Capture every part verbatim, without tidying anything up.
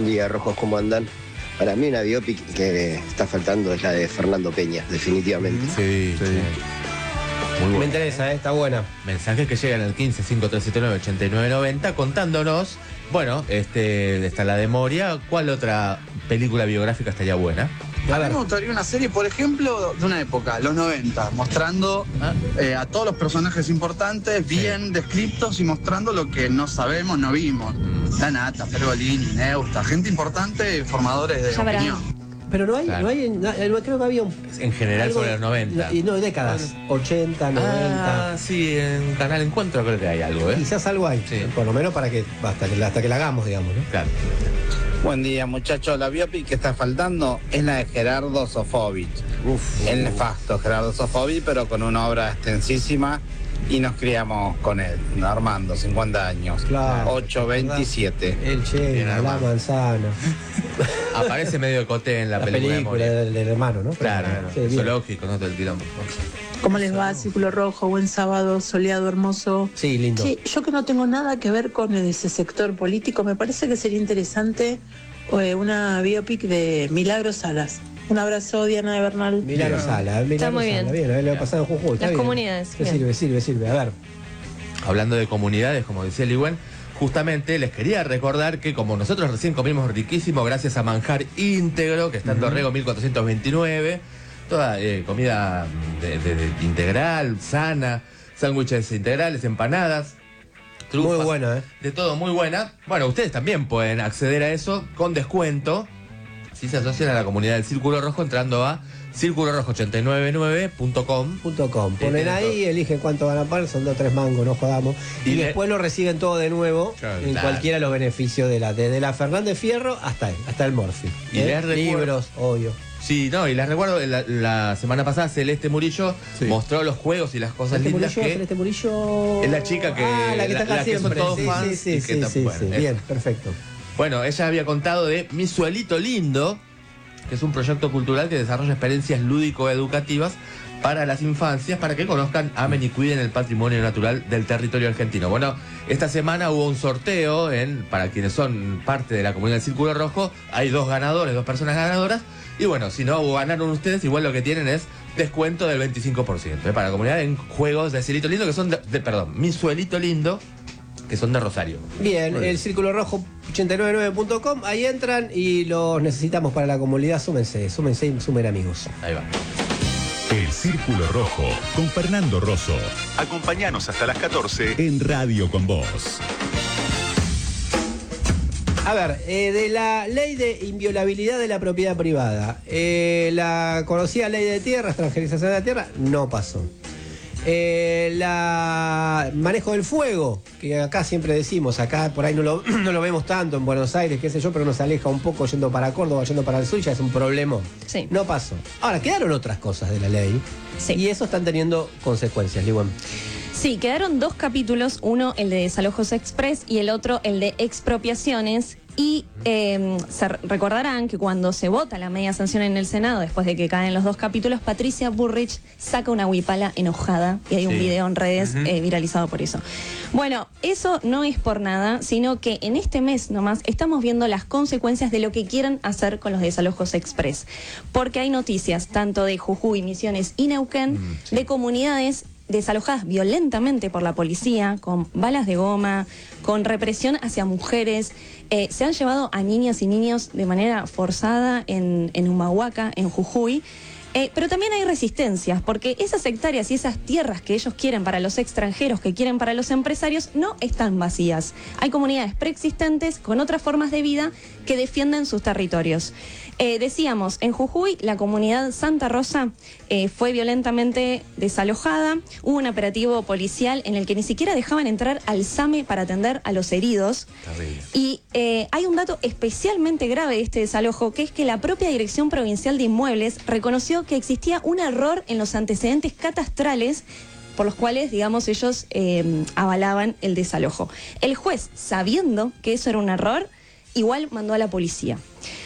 Buen día, Rojos, ¿cómo andan? Para mí una biopic que está faltando es la de Fernando Peña, definitivamente. Sí, sí. Muy bueno. Me interesa, ¿eh? Está buena. Mensajes que llegan al quince cinco tres siete nueve ochenta y nueve noventa contándonos, bueno, este está la de Moria. ¿Cuál otra película biográfica estaría buena? A mí me gustaría una serie, por ejemplo, de una época, los noventa, mostrando ¿Ah? eh, a todos los personajes importantes, bien sí. descriptos y mostrando lo que no sabemos, no vimos. Mm. La Nata, Pergolini, Neusta, gente importante, formadores de ya opinión. Pero no hay, Claro. no hay, no, creo que había un... En general algo sobre de, los noventa. Y no, décadas, ochenta, noventa. Ah, sí, en Canal Encuentro creo que hay algo, ¿eh? Quizás algo hay, sí. por lo menos para que hasta, que hasta que la hagamos, digamos, ¿no? Claro. Buen día, muchachos. La biopic que está faltando es la de Gerardo Sofovich. Uf, El uf. nefasto Gerardo Sofovich, pero con una obra extensísima. Y nos criamos con él, Armando, cincuenta años. Claro. ocho veintisiete. El Che, Bien la armado. manzana. Aparece medio de coté en la, La película, película de Moria. del, del hermano, ¿no? Claro, Sí, bien. zoológico, no todo el tirón. ¿Cómo les va? Círculo Rojo, buen sábado, soleado, hermoso. Sí, lindo. Sí, yo que no tengo nada que ver con ese sector político, me parece que sería interesante eh, una biopic de Milagros Salas. Un abrazo, Diana de Bernal. Milagro Sala, Milagro Está muy Sala, bien. bien, lo he pasado en Jujuy. está Las bien. comunidades, Que bien. sirve, sirve, sirve. A ver. Hablando de comunidades, como decía Ligüen, justamente les quería recordar que como nosotros recién comimos riquísimo gracias a Manjar Íntegro, que está en Dorrego mil cuatrocientos veintinueve, toda eh, comida de, de- de integral, sana, sándwiches integrales, empanadas, trufas, Muy bueno, ¿eh? de todo muy buena. Bueno, ustedes también pueden acceder a eso con descuento si se asocian a la comunidad del Círculo Rojo entrando a círculo rojo ochenta y nueve nueve punto com. Punto com. Sí, Ponen tiene ahí, eligen cuánto van a pagar, son dos o tres mangos, no jodamos. Y, Y le- después lo reciben todo de nuevo Claro, en claro. cualquiera de los beneficios de la, desde la Fernández Fierro hasta él, hasta el Morphy. Y ¿Eh? les recuerdo- Libros, obvio. Sí, no, y les recuerdo, la, la semana pasada Celeste Murillo Sí. mostró los juegos y las cosas Este lindas Murillo, que... Celeste Murillo. Es la chica que- Ah, la que está la- acá la que son siempre. todos sí, fans sí, sí, y que sí, ta- sí, bueno, sí. es- Bien, perfecto. Bueno, ella había contado de Mi Suelito Lindo, que es un proyecto cultural que desarrolla experiencias lúdico-educativas para las infancias, para que conozcan, amen y cuiden el patrimonio natural del territorio argentino. Bueno, esta semana hubo un sorteo en, para quienes son parte de la comunidad del Círculo Rojo. Hay dos ganadores, dos personas ganadoras. Y bueno, si no ganaron ustedes, igual lo que tienen es descuento del veinticinco por ciento ¿eh? Para la comunidad en juegos de Cielito Lindo, que son de, de- perdón, Mi Suelito Lindo, que son de Rosario. Bien, Muy bien. el círculo rojo ochenta y nueve nueve punto com, ahí entran y los necesitamos para la comunidad. Súmense, súmense y sumen amigos. Ahí va. El Círculo Rojo con Fernando Rosso. Acompáñanos hasta las catorce en Radio con Vos. A ver, eh, de la ley de inviolabilidad de la propiedad privada, eh, la conocida ley de tierra, extranjerización de la tierra, no pasó. Eh, la manejo del fuego, que acá siempre decimos, acá por ahí no lo, no lo vemos tanto en Buenos Aires, qué sé yo, pero nos aleja un poco yendo para Córdoba, yendo para el sur, ya es un problema. Sí. No pasó. Ahora, quedaron otras cosas de la ley. Sí. Y eso están teniendo consecuencias, Ligüen. Sí, quedaron dos capítulos, uno el de desalojos express y el otro el de expropiaciones. Y eh, se recordarán que cuando se vota la media sanción en el Senado, después de que caen los dos capítulos, Patricia Bullrich saca una huipala enojada y hay un Sí. video en redes Ujú. eh, viralizado por eso. Bueno, eso no es por nada, sino que en este mes nomás estamos viendo las consecuencias de lo que quieran hacer con los desalojos express. Porque hay noticias tanto de Jujuy, Misiones y Neuquén, Mm, sí. de comunidades desalojadas violentamente por la policía, con balas de goma, con represión hacia mujeres. Eh, se han llevado a niñas y niños de manera forzada en, en Humahuaca, en Jujuy. Eh, pero también hay resistencias, porque esas hectáreas y esas tierras que ellos quieren para los extranjeros, que quieren para los empresarios, no están vacías. Hay comunidades preexistentes con otras formas de vida que defienden sus territorios. Eh, decíamos, en Jujuy la comunidad Santa Rosa eh, fue violentamente desalojada. Hubo un operativo policial en el que ni siquiera dejaban entrar al SAME para atender a los heridos. Terrible. Y eh, hay un dato especialmente grave de este desalojo, que es que la propia Dirección Provincial de Inmuebles reconoció que existía un error en los antecedentes catastrales por los cuales, digamos, ellos eh, avalaban el desalojo. El juez, sabiendo que eso era un error, igual mandó a la policía.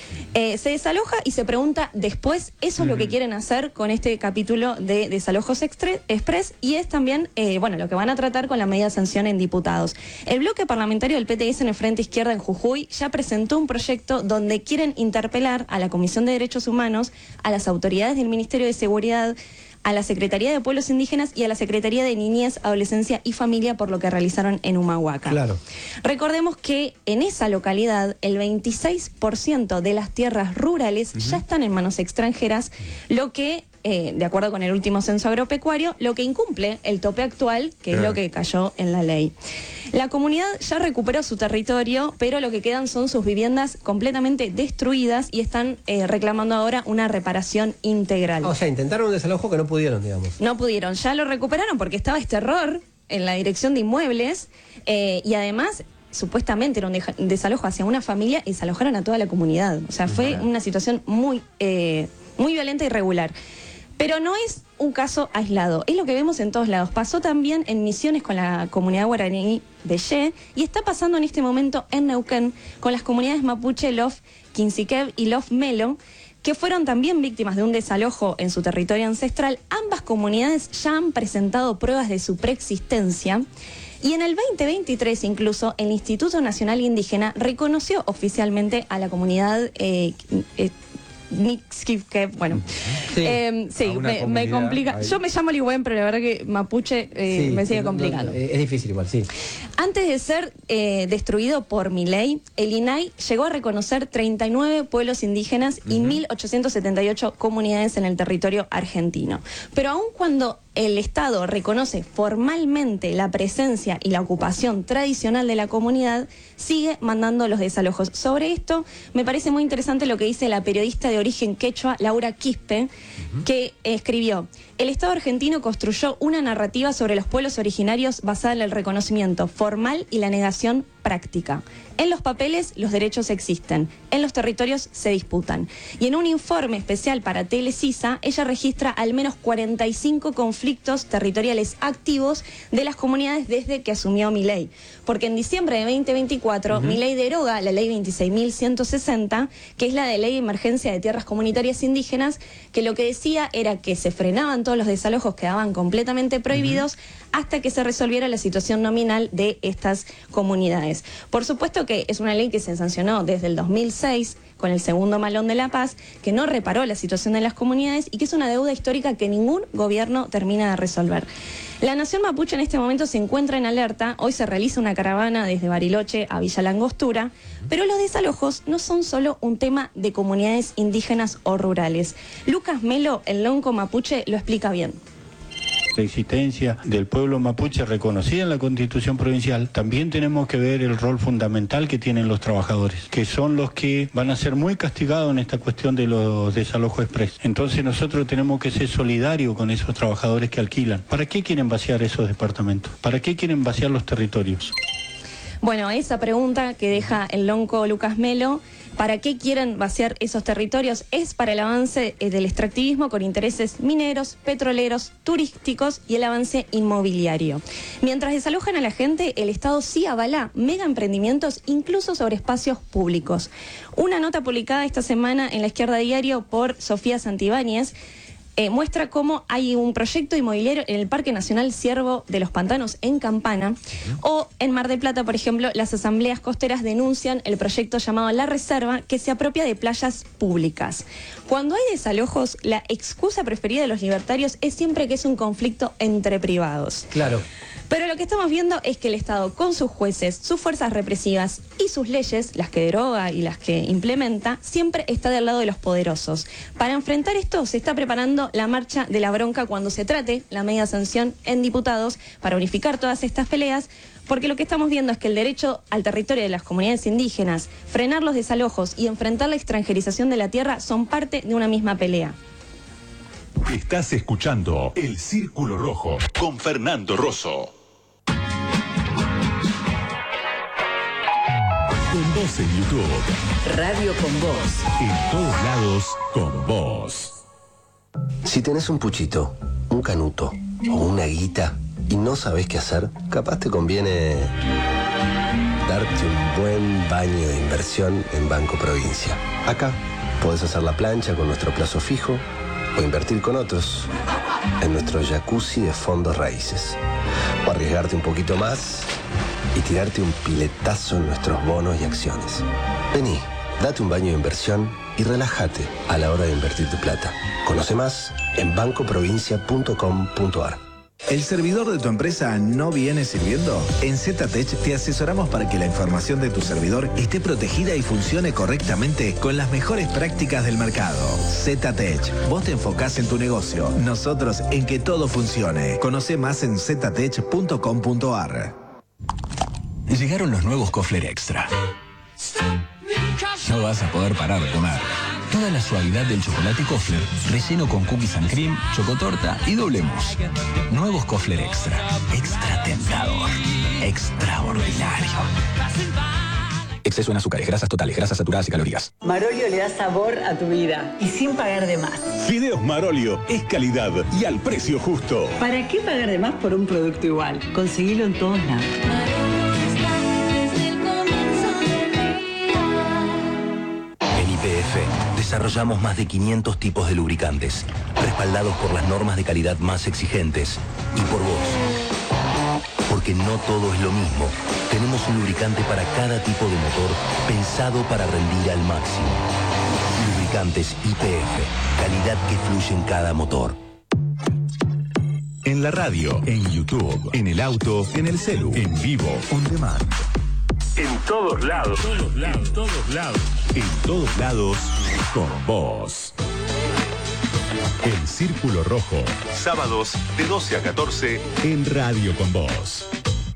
Eh, se desaloja y se pregunta después, eso es lo que quieren hacer con este capítulo de desalojos express, y es también, eh, bueno, lo que van a tratar con la medida de sanción en diputados. El bloque parlamentario del P T S en el Frente Izquierda en Jujuy ya presentó un proyecto donde quieren interpelar a la Comisión de Derechos Humanos, a las autoridades del Ministerio de Seguridad, a la Secretaría de Pueblos Indígenas y a la Secretaría de Niñez, Adolescencia y Familia por lo que realizaron en Humahuaca. Claro. Recordemos que en esa localidad el veintiséis por ciento de las tierras rurales uh-huh. ya están en manos extranjeras, lo que, eh, de acuerdo con el último censo agropecuario, lo que incumple el tope actual, que claro. es lo que cayó en la ley. La comunidad ya recuperó su territorio, pero lo que quedan son sus viviendas completamente destruidas y están eh, reclamando ahora una reparación integral. O sea, intentaron un desalojo que no pudieron, digamos. No pudieron, ya lo recuperaron porque estaba este error en la dirección de inmuebles eh, y además supuestamente era un, un desalojo hacia una familia y desalojaron a toda la comunidad. O sea, fue una situación muy, eh, muy violenta y irregular. Pero no es un caso aislado, es lo que vemos en todos lados. Pasó también en Misiones con la comunidad guaraní de Ye y está pasando en este momento en Neuquén con las comunidades mapuche Lof Quinsiqueb y Lof Melo, que fueron también víctimas de un desalojo en su territorio ancestral. Ambas comunidades ya han presentado pruebas de su preexistencia. Y en el veinte veintitrés incluso el Instituto Nacional Indígena reconoció oficialmente a la comunidad eh, eh, que, bueno, sí, eh, sí me, me complica. Ahí. Yo me llamo Ligüen, pero la verdad que mapuche eh, sí, me sigue complicando. No, es difícil igual, sí. Antes de ser eh, destruido por Milei, el I N A I llegó a reconocer treinta y nueve pueblos indígenas uh-huh. y mil ochocientas setenta y ocho comunidades en el territorio argentino. Pero aun cuando el Estado reconoce formalmente la presencia y la ocupación tradicional de la comunidad, sigue mandando los desalojos. Sobre esto me parece muy interesante lo que dice la periodista de origen quechua, Laura Quispe, uh-huh. que escribió: el Estado argentino construyó una narrativa sobre los pueblos originarios basada en el reconocimiento formal y la negación práctica. En los papeles los derechos existen, en los territorios se disputan. Y en un informe especial para Telesisa, ella registra al menos cuarenta y cinco conflictos territoriales activos de las comunidades desde que asumió Milei. Porque en diciembre de veinte veinticuatro, uh-huh. Milei deroga la ley veintiséis mil ciento sesenta, que es la de ley de emergencia de tierras comunitarias indígenas, que lo que decía era que se frenaban todos los desalojos, quedaban completamente prohibidos, uh-huh. hasta que se resolviera la situación nominal de estas comunidades. Por supuesto que es una ley que se sancionó desde el dos mil seis con el segundo Malón de la Paz, que no reparó la situación de las comunidades y que es una deuda histórica que ningún gobierno termina de resolver. La nación mapuche en este momento se encuentra en alerta. Hoy se realiza una caravana desde Bariloche a Villa Langostura, pero los desalojos no son solo un tema de comunidades indígenas o rurales. Lucas Melo, el lonco mapuche, lo explica bien. La existencia del pueblo mapuche reconocida en la Constitución Provincial, también tenemos que ver el rol fundamental que tienen los trabajadores, que son los que van a ser muy castigados en esta cuestión de los desalojos express. Entonces nosotros tenemos que ser solidarios con esos trabajadores que alquilan. ¿Para qué quieren vaciar esos departamentos? ¿Para qué quieren vaciar los territorios? Bueno, esa pregunta que deja el lonco Lucas Melo, ¿para qué quieren vaciar esos territorios? Es para el avance eh, del extractivismo con intereses mineros, petroleros, turísticos y el avance inmobiliario. Mientras desalojan a la gente, el Estado sí avala mega emprendimientos, incluso sobre espacios públicos. Una nota publicada esta semana en La Izquierda Diario por Sofía Santibáñez Eh, muestra cómo hay un proyecto inmobiliario en el Parque Nacional Ciervo de los Pantanos en Campana, o en Mar del Plata, por ejemplo, las asambleas costeras denuncian el proyecto llamado La Reserva, que se apropia de playas públicas. Cuando hay desalojos, la excusa preferida de los libertarios es siempre que es un conflicto entre privados. Claro. Pero lo que estamos viendo es que el Estado, con sus jueces, sus fuerzas represivas y sus leyes, las que deroga y las que implementa, siempre está del lado de los poderosos. Para enfrentar esto, se está preparando la marcha de la bronca cuando se trate la media sanción en diputados para unificar todas estas peleas, porque lo que estamos viendo es que el derecho al territorio de las comunidades indígenas, frenar los desalojos y enfrentar la extranjerización de la tierra son parte de una misma pelea. Estás escuchando El Círculo Rojo con Fernando Rosso. Con vos en YouTube. Radio con Vos. En todos lados, con vos. Si tenés un puchito, un canuto o una guita y no sabés qué hacer, capaz te conviene darte un buen baño de inversión en Banco Provincia. Acá podés hacer la plancha con nuestro plazo fijo o invertir con otros en nuestro jacuzzi de fondos raíces. O arriesgarte un poquito más y tirarte un piletazo en nuestros bonos y acciones. Vení, date un baño de inversión y relájate a la hora de invertir tu plata. Conoce más en banco provincia punto com punto a r. ¿El servidor de tu empresa no viene sirviendo? En ZTech te asesoramos para que la información de tu servidor esté protegida y funcione correctamente con las mejores prácticas del mercado. ZTech, vos te enfocás en tu negocio, nosotros en que todo funcione. Conoce más en ztech punto com punto a r. Llegaron los nuevos Kofler Extra. No vas a poder parar de comer. Toda la suavidad del chocolate Kofler, relleno con cookies and cream, chocotorta y doble mousse. Nuevos Kofler Extra. Extra tentador. Extraordinario. Exceso en azúcares, grasas totales, grasas saturadas y calorías. Marolio le da sabor a tu vida y sin pagar de más. Fideos Marolio es calidad y al precio justo. ¿Para qué pagar de más por un producto igual? Conseguilo en todos lados. Y P F desarrollamos más de quinientos tipos de lubricantes, respaldados por las normas de calidad más exigentes y por vos. Porque no todo es lo mismo. Tenemos un lubricante para cada tipo de motor pensado para rendir al máximo. Lubricantes Y P F, calidad que fluye en cada motor. En la radio, en YouTube, en el auto, en el celu, en vivo, on demand. En todos lados. En todos lados. En todos lados. En todos lados, con vos. El Círculo Rojo. Sábados de doce a catorce en Radio con Vos.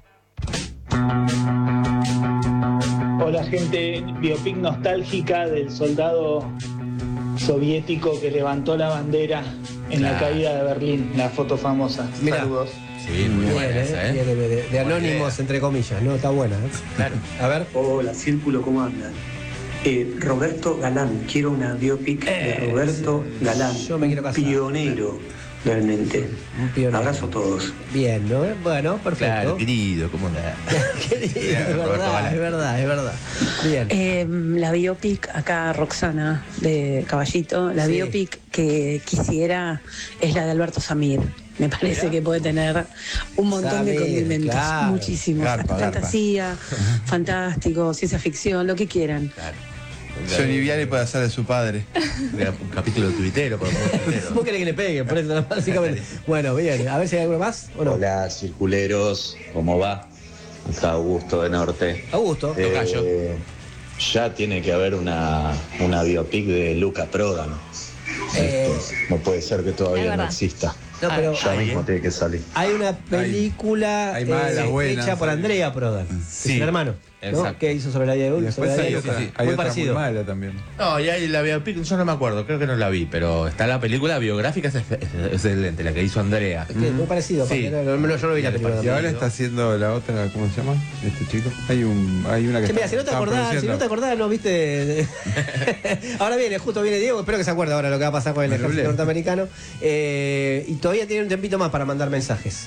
Hola gente, biopic nostálgica del soldado soviético que levantó la bandera en claro. la caída de Berlín, la foto famosa. Mirá. Saludos. Sí, muy Bien, buena eh, esa, ¿eh? bien, de, de, de anónimos, entre comillas, ¿no? Está buena, ¿eh? Claro. A ver. Hola, Círculo, ¿cómo andan? Eh, Roberto Galán, quiero una biopic eh, de Roberto sí. Galán. Yo me quiero casar. Pionero, realmente. Un pionero. Abrazo a todos. Bien, ¿no? Bueno, perfecto. Claro, querido, ¿cómo no? Querido, es verdad, es verdad, es verdad. Bien. Eh, la biopic, acá Roxana de Caballito, la sí. biopic que quisiera es la de Alberto Samir. Me parece Mirá. que puede tener un montón Samir, de condimentos, claro. muchísimos. Garpa, Fantasía, garpa. fantástico, ciencia ficción, lo que quieran. Claro. Johnny Viale puede hacer de su padre. Un capítulo tuitero, por favor. ¿Vos querés que le pegue? Por eso, básicamente. Bueno, bien, a ver si hay alguno más o no. Hola, circuleros, ¿cómo va? Acá Augusto de Norte. Augusto, eh, tocayo. Ya tiene que haber una, una biopic de Luca Prodan. Eh, no puede ser que todavía no exista. No, pero ya hay, mismo tiene que salir. Hay una película hay, hay malas, eh, buenas, hecha por Andrea Prodan, sí. su hermano, ¿no? Que hizo sobre la vida de Ulf. Después hay, otra, sí. hay muy otra parecido. muy mala también. No, y hay la biopic, yo no me acuerdo, creo que no la vi, pero está la película biográfica, es excelente, la que hizo Andrea. Es que es muy parecido, sí. no, no, yo no vi la película. Y ahora está haciendo la otra, ¿cómo se llama? Este chico. Hay un, hay una que sí, está, mira, si no te acordás, si no te acordás, no viste. Ahora viene, justo viene Diego, espero que se acuerde ahora lo que va a pasar con el ejército norteamericano. Eh, y todavía tiene un tempito más para mandar mensajes.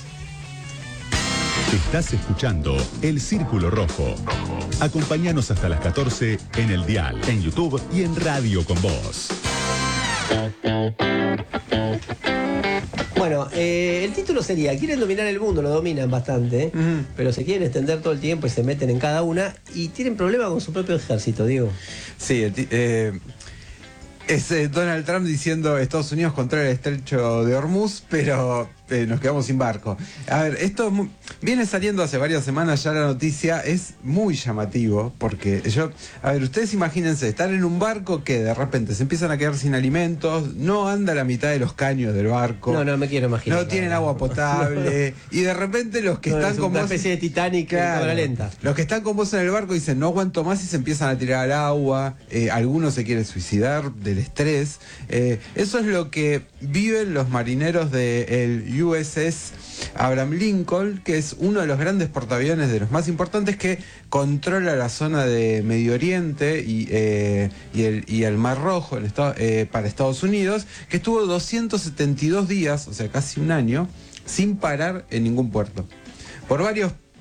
Estás escuchando El Círculo Rojo. Acompáñanos hasta las catorce en el dial, en YouTube y en Radio con Vos. Bueno, eh, el título sería, quieren dominar el mundo, lo dominan bastante, ¿eh? uh-huh. pero se quieren extender todo el tiempo y se meten en cada una y tienen problemas con su propio ejército, Diego. Sí, el eh, es eh, Donald Trump diciendo Estados Unidos controla el estrecho de Hormuz, pero eh, nos quedamos sin barco. A ver, esto muy, viene saliendo hace varias semanas ya la noticia, es muy llamativo, porque yo, a ver, ustedes imagínense, estar en un barco que de repente se empiezan a quedar sin alimentos, no anda la mitad de los caños del barco. No, no me quiero imaginar. No tienen agua potable, y de repente los que no, están con una vos... Una especie de Titanic en cámara lenta. Los que están con vos en el barco dicen, no aguanto más y se empiezan a tirar al agua, eh, algunos se quieren suicidar del estrés. Eh, eso es lo que viven los marineros del U S S Abraham Lincoln, que es uno de los grandes portaaviones de los más importantes que controla la zona de Medio Oriente y, eh, y, el, y el Mar Rojo en estado, eh, para Estados Unidos, que estuvo doscientos setenta y dos días, o sea casi un año, sin parar en ningún puerto. Por varios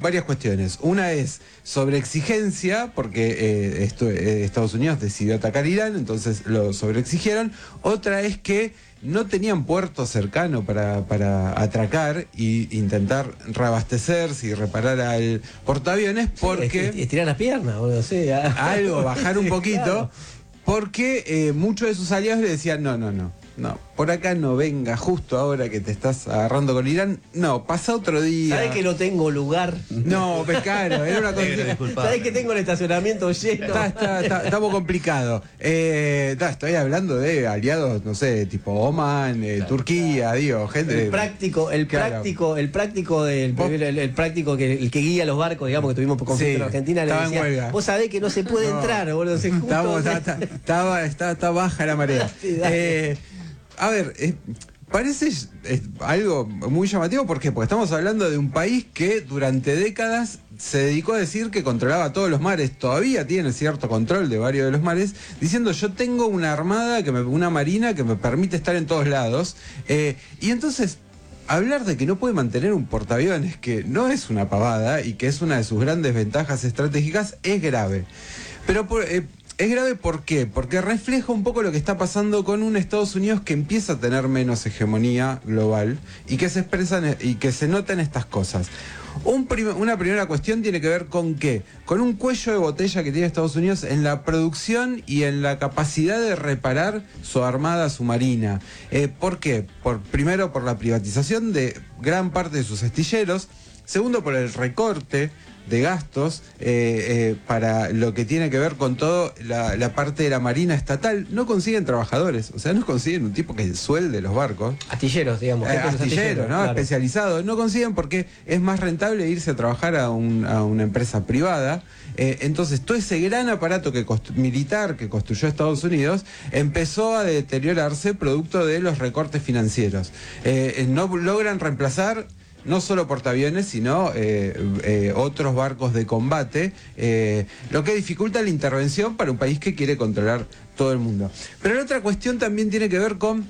varias cuestiones. Una es sobre exigencia, porque eh, esto, eh, Estados Unidos decidió atacar Irán, entonces lo sobreexigieron. Otra es que no tenían puerto cercano para, para atracar e intentar reabastecerse y reparar al portaaviones, porque... Sí, estirar las piernas, o no sé. Algo, bajar un poquito, claro. Porque eh, muchos de sus aliados le decían, no, no, no, no, por acá no venga justo ahora que te estás agarrando con Irán, no, pasa otro día. ¿Sabes que no tengo lugar? No, claro, era una cosa. ¿Sabes que tengo el estacionamiento lleno? Está, está, está, está muy complicado. Eh, está, estoy hablando de aliados, no sé, tipo Oman, eh, claro, Turquía, claro. digo, gente. El práctico, el claro. práctico, el práctico del el, el, el práctico que el que guía los barcos, digamos, que tuvimos conflicto sí, en Argentina, le decía, vos sabés que no se puede no. entrar, boludo. Se Estamos, está, está, está, está, está baja la marea. Sí, eh, A ver, eh, parece eh, algo muy llamativo, ¿por qué? Porque estamos hablando de un país que durante décadas se dedicó a decir que controlaba todos los mares, todavía tiene cierto control de varios de los mares, diciendo yo tengo una armada, que me, una marina que me permite estar en todos lados, eh, y entonces hablar de que no puede mantener un portaaviones, que no es una pavada y que es una de sus grandes ventajas estratégicas, es grave. Pero por... Eh, Es grave, ¿por qué? Porque refleja un poco lo que está pasando con un Estados Unidos que empieza a tener menos hegemonía global y que se expresan y que se notan estas cosas. Un prim una primera cuestión tiene que ver con qué, con un cuello de botella que tiene Estados Unidos en la producción y en la capacidad de reparar su armada, su marina. Eh, ¿Por qué? Por, primero por la privatización de gran parte de sus astilleros, segundo por el recorte de gastos eh, eh, para lo que tiene que ver con todo la, la parte de la marina estatal. No consiguen trabajadores, o sea, no consiguen un tipo que suelde los barcos. Astilleros, digamos. Eh, astilleros, astilleros, ¿no? Claro. Especializados. No consiguen porque es más rentable irse a trabajar a, un, a una empresa privada. Eh, entonces, todo ese gran aparato que militar que construyó Estados Unidos empezó a deteriorarse producto de los recortes financieros. Eh, no logran reemplazar no solo portaaviones, sino eh, eh, otros barcos de combate, eh, lo que dificulta la intervención para un país que quiere controlar todo el mundo. Pero la otra cuestión también tiene que ver con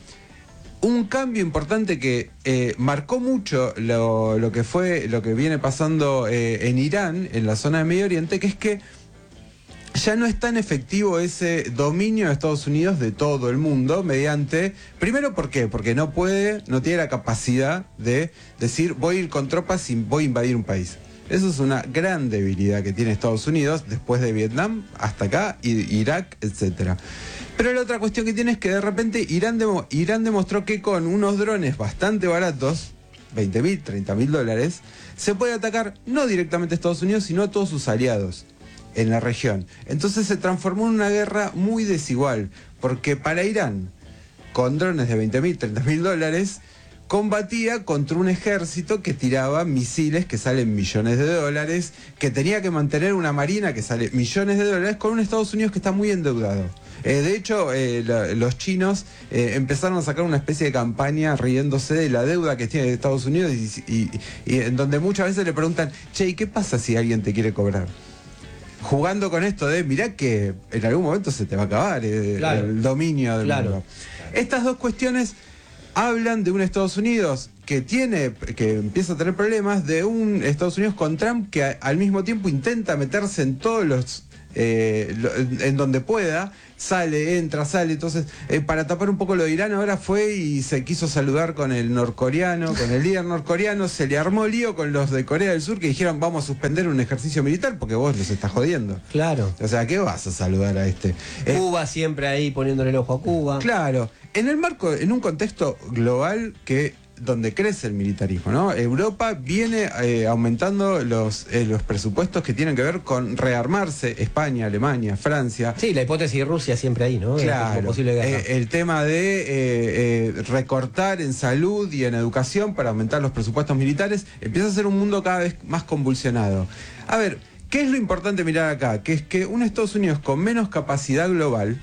un cambio importante que eh, marcó mucho lo, lo que fue, lo que viene pasando eh, en Irán, en la zona de Medio Oriente, que es que ya no es tan efectivo ese dominio de Estados Unidos de todo el mundo mediante, primero, ¿por qué? Porque no puede, no tiene la capacidad de decir voy a ir con tropas y voy a invadir un país. Eso es una gran debilidad que tiene Estados Unidos después de Vietnam hasta acá, Irak, etcétera. Pero la otra cuestión que tiene es que de repente Irán, demo, Irán demostró que con unos drones bastante baratos, veinte mil, treinta mil dólares, se puede atacar no directamente a Estados Unidos, sino a todos sus aliados en la región. Entonces se transformó en una guerra muy desigual, porque para Irán, con drones de veinte mil, treinta mil dólares, combatía contra un ejército que tiraba misiles que salen millones de dólares, que tenía que mantener una marina que sale millones de dólares, con un Estados Unidos que está muy endeudado. Eh, de hecho, eh, la, los chinos eh, empezaron a sacar una especie de campaña riéndose de la deuda que tiene Estados Unidos y, y, y en donde muchas veces le preguntan, che, ¿y qué pasa si alguien te quiere cobrar? Jugando con esto de, mirá que en algún momento se te va a acabar eh, claro. el dominio del claro. mundo. Estas dos cuestiones hablan de un Estados Unidos que tiene, que empieza a tener problemas, de un Estados Unidos con Trump que a, al mismo tiempo intenta meterse en todos los, eh, lo, en donde pueda, sale, entra, sale. Entonces, eh, para tapar un poco lo de Irán, ahora fue y se quiso saludar con el norcoreano, con el líder norcoreano, se le armó lío con los de Corea del Sur que dijeron vamos a suspender un ejercicio militar porque vos los estás jodiendo. Claro. O sea, ¿qué vas a saludar a este? Cuba eh, siempre ahí poniéndole el ojo a Cuba. Claro. En el marco, en un contexto global que donde crece el militarismo, ¿no? Europa viene eh, aumentando los, eh, los presupuestos que tienen que ver con rearmarse, España, Alemania, Francia. Sí, la hipótesis de Rusia siempre ahí, ¿no? Claro, posible eh, el tema de eh, eh, recortar en salud y en educación para aumentar los presupuestos militares, empieza a ser un mundo cada vez más convulsionado. A ver, ¿qué es lo importante mirar acá? Que es que un Estados Unidos con menos capacidad global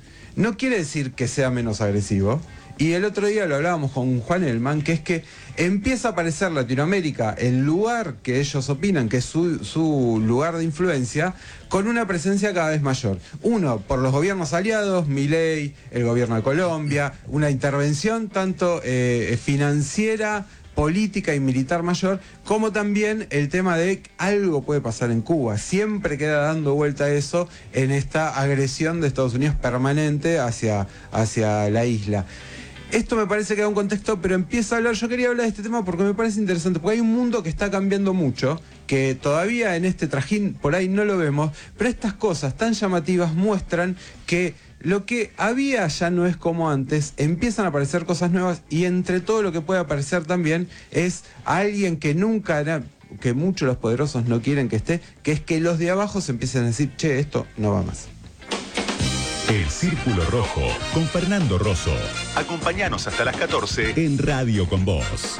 no quiere decir que sea menos agresivo. Y el otro día lo hablábamos con Juan Elman, que es que empieza a aparecer Latinoamérica, el lugar que ellos opinan que es su, su lugar de influencia, con una presencia cada vez mayor. Uno, por los gobiernos aliados, Milei, el gobierno de Colombia, una intervención tanto eh, financiera política y militar mayor, como también el tema de algo puede pasar en Cuba. Siempre queda dando vuelta eso en esta agresión de Estados Unidos permanente hacia, hacia la isla. Esto me parece que da un contexto, pero empieza a hablar, yo quería hablar de este tema porque me parece interesante, porque hay un mundo que está cambiando mucho, que todavía en este trajín por ahí no lo vemos, pero estas cosas tan llamativas muestran que lo que había ya no es como antes, empiezan a aparecer cosas nuevas, y entre todo lo que puede aparecer también es alguien que nunca era, que muchos los poderosos no quieren que esté, que es que los de abajo se empiecen a decir, che, esto no va más. El Círculo Rojo con Fernando Rosso. Acompáñanos hasta las catorce en Radio con Vos.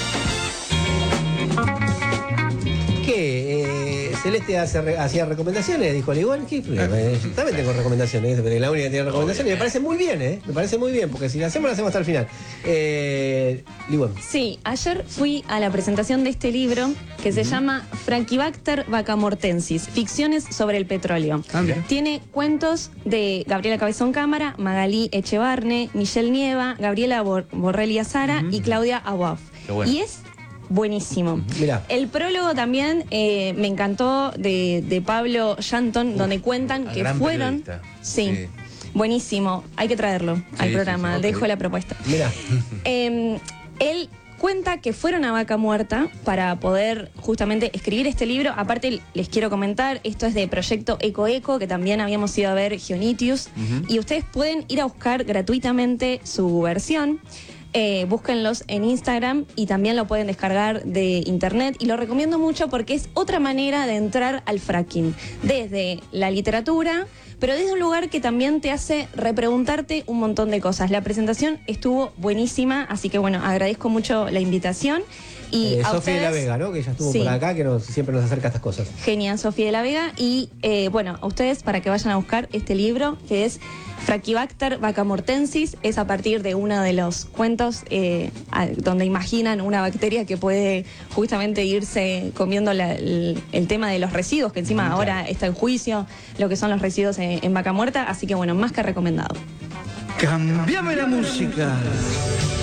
¿Qué? Eh, Celeste hace re, hacía recomendaciones, dijo Ligón. ¿Qué? Eh, yo también tengo recomendaciones, pero la única que tiene recomendaciones. Y me parece muy bien, ¿eh? Me parece muy bien, porque si la hacemos, la hacemos hasta el final. Eh, Ligón. Sí, ayer fui a la presentación de este libro que se uh-huh. llama Franquibacter vacamortensis, ficciones sobre el petróleo. Ah, tiene cuentos de Gabriela Cabezón Cámara, Magalí Echevarne, Michelle Nieva, Gabriela Bor Borrelli Azara uh-huh. y Claudia Abuaf. Bueno. Y es buenísimo. Mirá. El prólogo también eh, me encantó de, de Pablo Shanton, Uf, donde cuentan que fueron... Sí, sí, buenísimo. Hay que traerlo sí, al programa. Sí, sí, okay. Dejo la propuesta. Mira. Eh, él cuenta que fueron a Vaca Muerta para poder justamente escribir este libro. Aparte, les quiero comentar, esto es de Proyecto Eco Eco, que también habíamos ido a ver Gionitius. Uh-huh. Y ustedes pueden ir a buscar gratuitamente su versión. Eh, búsquenlos en Instagram y también lo pueden descargar de internet, y lo recomiendo mucho porque es otra manera de entrar al fracking, desde la literatura, pero desde un lugar que también te hace repreguntarte un montón de cosas. La presentación estuvo buenísima, así que bueno, agradezco mucho la invitación. Y eh, a Sofía ustedes, de la Vega, ¿no? Que ella estuvo sí. por acá, que nos, siempre nos acerca a estas cosas. Genial, Sofía de la Vega. Y eh, bueno, a ustedes para que vayan a buscar este libro, que es Franquibacter vacamortensis, es a partir de uno de los cuentos eh, a, donde imaginan una bacteria que puede justamente irse comiendo la, el, el tema de los residuos, que encima claro. ahora está en juicio lo que son los residuos en, en Vaca Muerta, así que bueno, más que recomendado. Cambiame la música.